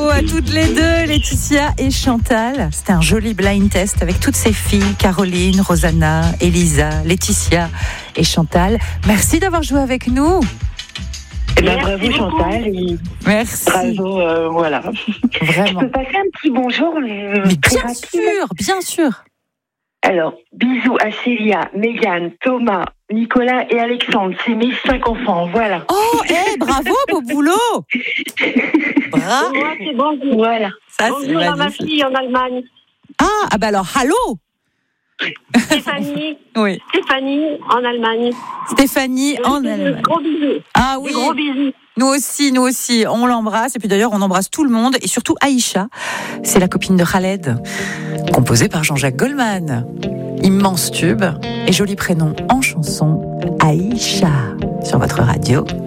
Bravo à toutes les deux, Laetitia et Chantal. C'était un joli blind test avec toutes ces filles, Caroline, Rosanna, Elisa, Laetitia et Chantal. Merci d'avoir joué avec nous. Bravo Chantal. Merci. Bravo, voilà. Vraiment. Je peux passer un petit bonjour, Mais bien sûr. Alors, bisous à Célia, Mégane, Thomas, Nicolas et Alexandre. C'est mes 5 enfants, voilà. Oh, bravo, beau boulot. Bravo. Moi, c'est bonjour. Voilà. Ça, Bonjour à ma fille en Allemagne. Ah bah alors, allô. Stéphanie. Oui. Stéphanie en Allemagne. Stéphanie en Allemagne. Gros bisous. Ah oui. Des gros bisous. Nous aussi, on l'embrasse. Et puis d'ailleurs, on embrasse tout le monde. Et surtout Aïcha, c'est la copine de Khaled, composée par Jean-Jacques Goldman. Immense tube et joli prénom en chanson, Aïcha, sur votre radio.